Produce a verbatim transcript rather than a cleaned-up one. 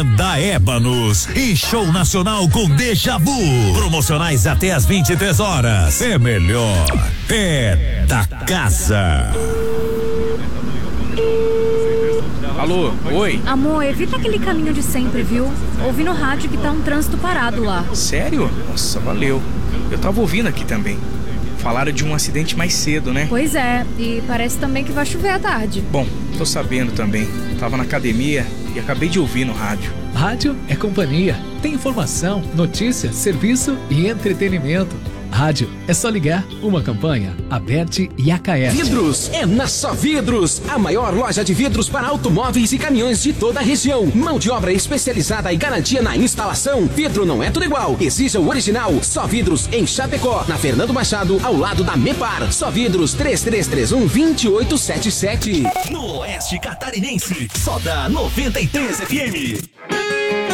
Banda Ébanos e show nacional com Déjà Vu. Promocionais até às vinte e três horas. É melhor, é da casa. Alô, oi? Amor, evita aquele caminho de sempre, viu? Ouvi no rádio que tá um trânsito parado lá. Sério? Nossa, valeu. Eu tava ouvindo aqui também. Falaram de um acidente mais cedo, né? Pois é, e parece também que vai chover à tarde. Bom, tô sabendo também. Tava na academia e acabei de ouvir no rádio. Rádio é companhia. Tem informação, notícia, serviço e entretenimento. Rádio é só ligar. Uma campanha, Aberte e Acaerte. Vidros é na Só Vidros, a maior loja de vidros para automóveis e caminhões de toda a região. Mão de obra especializada e garantia na instalação. Vidro não é tudo igual, exija o original. Só Vidros em Chapecó, na Fernando Machado, ao lado da Mepar. Só Vidros três três três um, dois oito sete sete. No Oeste Catarinense, só da noventa e três F M.